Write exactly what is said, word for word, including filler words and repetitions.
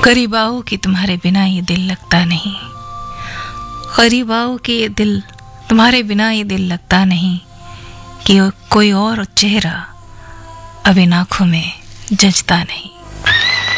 करीब आओ कि तुम्हारे बिना ये दिल लगता नहीं, करीब आओ कि ये दिल तुम्हारे बिना ये दिल लगता नहीं, कि कोई और चेहरा अब इन आँखों में जचता नहीं।